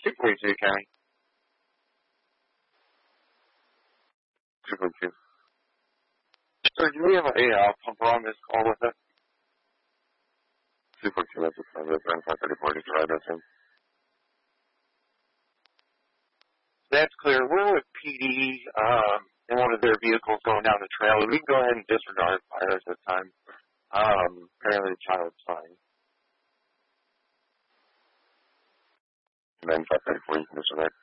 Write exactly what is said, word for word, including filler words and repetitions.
two forty-two, County. two forty-two. Sir, do we have a uh, pumper on this call with it? two forty-two, that's a five thirty-four, just right, that's him. That's clear. We're with P D, um, in one of their vehicles going down the trail. We can go ahead and disregard fire at this time. Um, apparently the child's fine. And then five thirty-four, you can disregard.